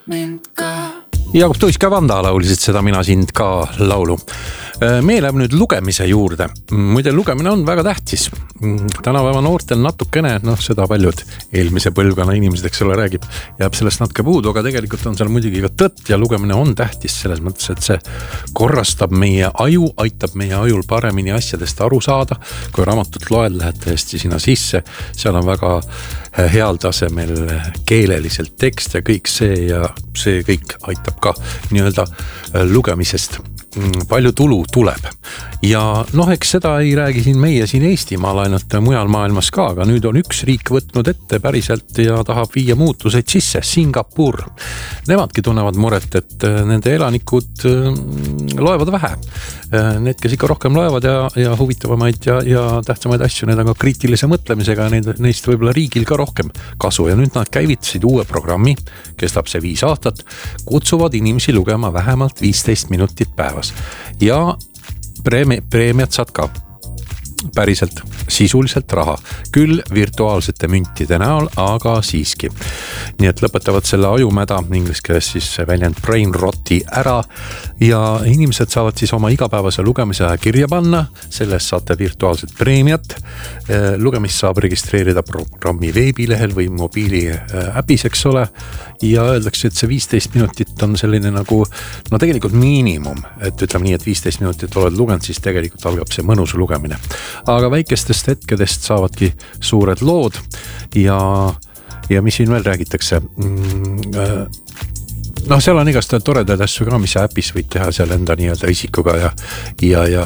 Jakob Tuiska Vanda laulisid seda Mina sind ka laulu. Meil läheb nüüd lugemise juurde. Muide, lugemine on väga tähtis. Tänapäeva noortel natukene, seda paljud eelmise põlvkonna inimesed, eks ole, räägib, jääb sellest natuke puudu, aga tegelikult on seal muidugi ka tõtt ja lugemine on tähtis selles mõttes, et see korrastab meie aju, aitab meie ajul paremini asjadest aru saada. Kui raamatut loed, lähed tõesti sinna sisse, seal on väga heal tasemel keeleliselt tekst ja kõik see ja see kõik aitab ka nii-öelda lugemisest palju tulu tuleb. Ja eks seda ei räägi meie siin Eestimaal ainult mujal maailmas ka, aga nüüd on üks riik võtnud ette päriselt ja tahab viia muutuseid sisse, Singapur. Nemadki tunnevad muret, et nende elanikud loevad vähe. Need, kes ikka rohkem loevad ja huvitavamaid ja tähtsamaid asju, need on ka kriitilise mõtlemisega, neist võib-olla riigil ka rohkem kasu. Ja nüüd nad käivitasid uue programmi, kestab see 5 aastat, kutsuvad inimesi lugema vähemalt 15 minutit päevas. Ja preemiat saad ka päriselt sisuliselt raha, küll virtuaalsete müntide näol, aga siiski. Nii et lõpetavad selle ajumäda, inglis keeles siis väljend brain rotti ära ja inimesed saavad siis oma igapäevase lugemise kirja panna, sellest saate virtuaalset preemiat. Lugemist saab registreerida programmi veebilehel või mobiili äpis, eks ole, ja öeldakse, et see 15 minutit on selline nagu, tegelikult miinimum, et ütleme nii, et 15 minutit oled lugenud, siis tegelikult algab see mõnus lugemine. Aga väikestest hetkedest saavadki suured lood ja mis siin veel räägitakse? Seal on igast toredaid asju ka, mis äpis võid teha seal enda nii-öelda isikuga ja